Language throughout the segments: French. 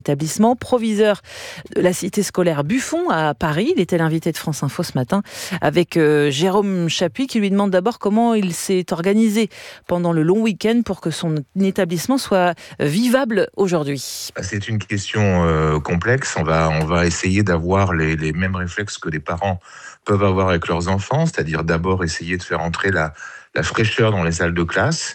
Établissement proviseur de la cité scolaire Buffon à Paris. Il était l'invité de France Info ce matin avec Jérôme Chapuis qui lui demande d'abord comment il s'est organisé pendant le long week-end pour que son établissement soit vivable aujourd'hui. C'est une question complexe. On va essayer d'avoir les mêmes réflexes que les parents peuvent avoir avec leurs enfants, c'est-à-dire d'abord essayer de faire entrer la fraîcheur dans les salles de classe.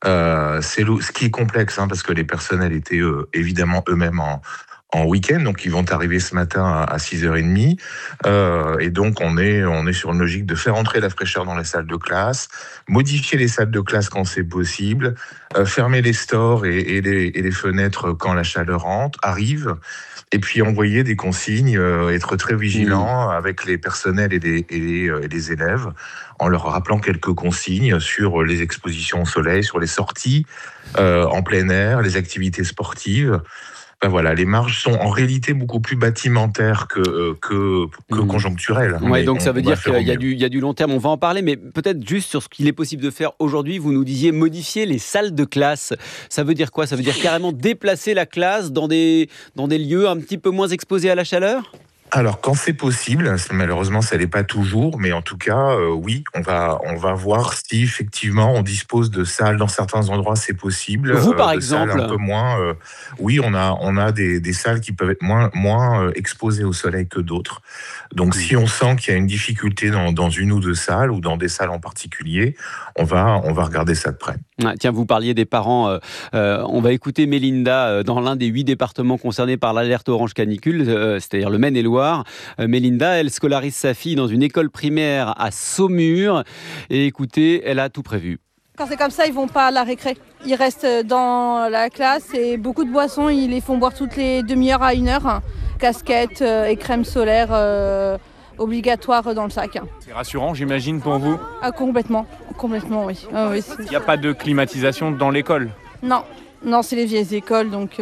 Ce qui est complexe, parce que les personnels étaient évidemment eux-mêmes en week-end, donc ils vont arriver ce matin à 6h30, et donc on est sur une logique de faire entrer la fraîcheur dans les salles de classe, modifier les salles de classe quand c'est possible, fermer les stores et les fenêtres quand la chaleur arrive, et puis envoyer des consignes, être très vigilant avec les personnels et les élèves, en leur rappelant quelques consignes sur les expositions au soleil, sur les sorties en plein air, les activités sportives. Voilà, les marges sont en réalité beaucoup plus bâtimentaires que conjoncturelles. Ouais, donc ça veut dire qu'il y a du long terme. On va en parler, mais peut-être juste sur ce qu'il est possible de faire aujourd'hui. Vous nous disiez modifier les salles de classe. Ça veut dire quoi ? Ça veut dire carrément déplacer la classe dans des lieux un petit peu moins exposés à la chaleur ? Alors, quand c'est possible, malheureusement, ça l'est pas toujours, mais en tout cas, oui, on va voir si effectivement on dispose de salles dans certains endroits, c'est possible. Vous, par exemple, salles un peu moins. Oui, on a des salles qui peuvent être moins exposées au soleil que d'autres. Donc, si on sent qu'il y a une difficulté dans une ou deux salles ou dans des salles en particulier, on va regarder ça de près. Ah, tiens, vous parliez des parents. On va écouter Mélinda dans l'un des 8 départements concernés par l'alerte orange canicule, c'est-à-dire le Maine-et-Loire. Mélinda, elle scolarise sa fille dans une école primaire à Saumur. Et écoutez, elle a tout prévu. Quand c'est comme ça, ils vont pas à la récré. Ils restent dans la classe et beaucoup de boissons, ils les font boire toutes les demi-heures à 1 heure. Casquette et crème solaire obligatoire dans le sac. C'est rassurant, j'imagine, pour vous ? Ah, complètement, oui. Oui. Il n'y a pas de climatisation dans l'école ? Non, c'est les vieilles écoles, donc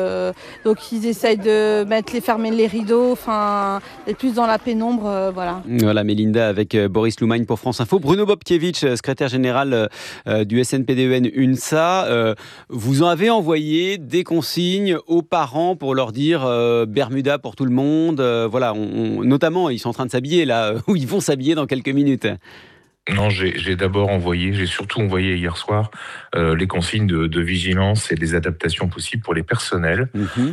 ils essayent de fermer les rideaux, d'être plus dans la pénombre, voilà. Voilà, Mélinda avec Boris Loumagne pour France Info. Bruno Bobkiewicz, secrétaire général du SNPDEN UNSA, vous en avez envoyé des consignes aux parents pour leur dire Bermuda pour tout le monde. Voilà, notamment, ils sont en train de s'habiller là, où ils vont s'habiller dans quelques minutes. Non, j'ai surtout envoyé hier soir les consignes de vigilance et les adaptations possibles pour les personnels.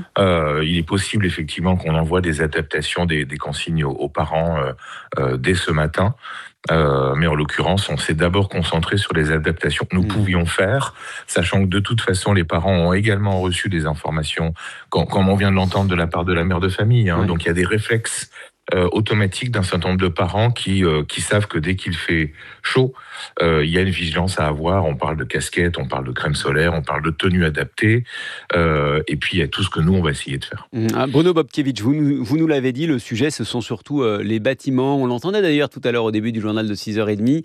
Il est possible effectivement qu'on envoie des adaptations, des consignes aux parents dès ce matin. Mais en l'occurrence, on s'est d'abord concentré sur les adaptations que nous pouvions faire, sachant que de toute façon, les parents ont également reçu des informations, comme on vient de l'entendre de la part de la mère de famille. Oui. Donc il y a des réflexes automatique d'un certain nombre de parents qui savent que dès qu'il fait chaud, il y a une vigilance à avoir. On parle de casquette, on parle de crème solaire, on parle de tenue adaptée, et puis il y a tout ce que nous, on va essayer de faire. Bruno Bobkiewicz, vous nous l'avez dit, le sujet, ce sont surtout les bâtiments. On l'entendait d'ailleurs tout à l'heure au début du journal de 6h30.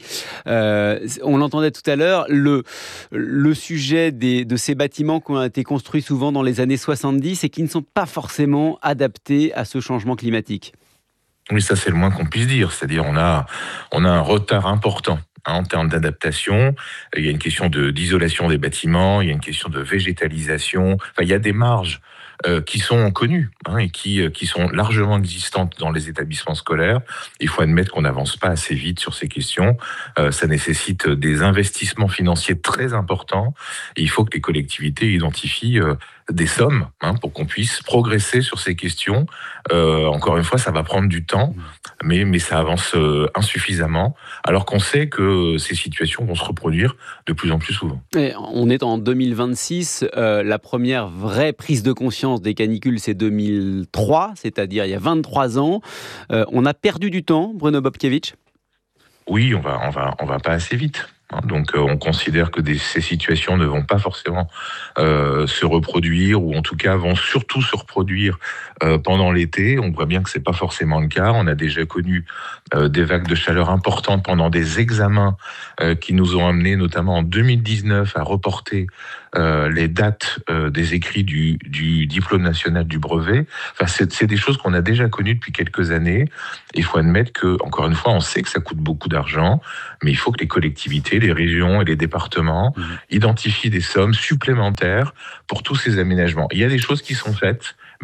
On l'entendait tout à l'heure, le sujet de ces bâtiments qui ont été construits souvent dans les années 70 et qui ne sont pas forcément adaptés à ce changement climatique. Oui, ça c'est le moins qu'on puisse dire. C'est-à-dire on a un retard important en termes d'adaptation. Il y a une question d'isolation des bâtiments, il y a une question de végétalisation. Il y a des marges qui sont connues et qui sont largement existantes dans les établissements scolaires. Il faut admettre qu'on n'avance pas assez vite sur ces questions. Ça nécessite des investissements financiers très importants. Et il faut que les collectivités identifient des sommes pour qu'on puisse progresser sur ces questions. Encore une fois, ça va prendre du temps, mais ça avance insuffisamment, alors qu'on sait que ces situations vont se reproduire de plus en plus souvent. Et on est en 2026, la première vraie prise de conscience des canicules, c'est 2003, c'est-à-dire il y a 23 ans. On a perdu du temps, Bruno Bobkiewicz ? Oui, on va pas assez vite. Donc on considère que ces situations ne vont pas forcément se reproduire, ou en tout cas vont surtout se reproduire pendant l'été. On voit bien que c'est pas forcément le cas. On a déjà connu des vagues de chaleur importantes pendant des examens qui nous ont amenés notamment en 2019 à reporter les dates des écrits du diplôme national du brevet. C'est des choses qu'on a déjà connues depuis quelques années. Il faut admettre que, encore une fois, on sait que ça coûte beaucoup d'argent, mais il faut que les collectivités, les régions et les départements identifient des sommes supplémentaires pour tous ces aménagements. Il y a des choses qui sont faites.